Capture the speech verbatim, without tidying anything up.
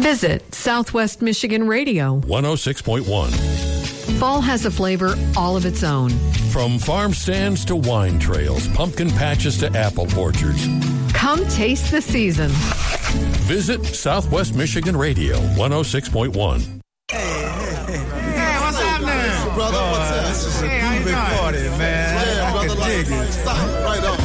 Visit Southwest Michigan Radio. one oh six point one. Fall has a flavor all of its own. From farm stands to wine trails, pumpkin patches to apple orchards. Come taste the season. Visit Southwest Michigan Radio, one oh six point one. Hey, hey, hey. Hey, what's up now? Brother, what's up? This is a hey, big party, man. Yeah, I brother, can dig like, it. Stop right on.